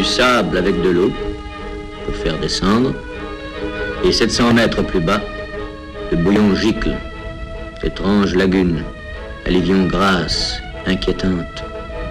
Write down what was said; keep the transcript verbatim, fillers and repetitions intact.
du sable avec de l'eau pour faire descendre, et sept cents mètres plus bas, le bouillon gicle, étrange lagune, alluvion grasse, inquiétante.